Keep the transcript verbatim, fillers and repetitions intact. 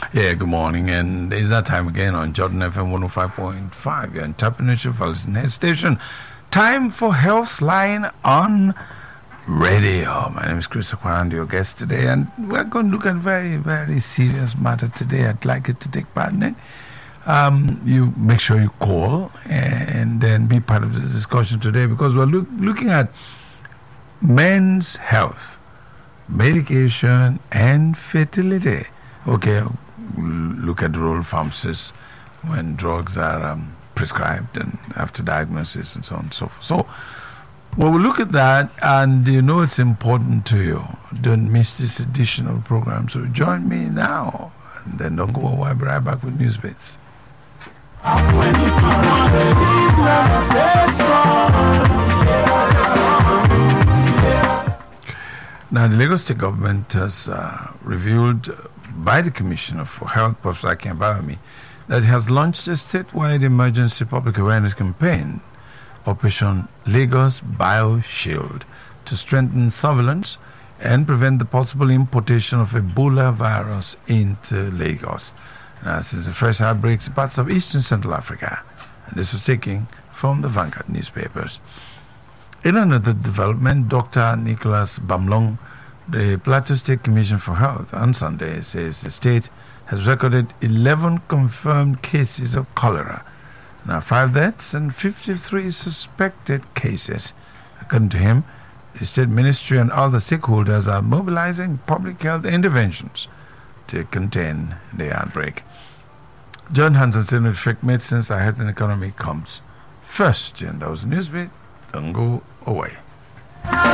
Yeah, good morning, and it's that time again on Jordan F M one oh five point five, your entrepreneurship Palestinian station. Time for Health Line on Radio. My name is Chris Aquand, your guest today, and we're going to look at a very, very serious matter today. I'd like you to take part in it. Um, you make sure you call and then be part of the discussion today, because we're look, looking at men's health, medication, and fertility. Okay, look at the role of pharmacists when drugs are um, prescribed and after diagnosis and so on and so forth. So, well, we'll look at that, and you know it's important to you. Don't miss this edition of the program. So join me now, and then don't go away. I'll be right back with news bits. Now, the Lagos State government has uh, revealed by the Commissioner for Health, Professor Akin Abayomi, that it has launched a statewide emergency public awareness campaign, Operation Lagos BioShield, to strengthen surveillance and prevent the possible importation of Ebola virus into Lagos. Now, since the first outbreaks in parts of Eastern Central Africa, and this was taken from the Vanguard newspapers. In another development, Doctor Nicholas Bamlong, the Plateau State Commission for Health, on Sunday says the state has recorded eleven confirmed cases of cholera. Now, five deaths and fifty-three suspected cases. According to him, the state ministry and other stakeholders are mobilizing public health interventions to contain the outbreak. John Hansen said that fake medicines, our health and economy comes first. And that was the news bit. Don't go away.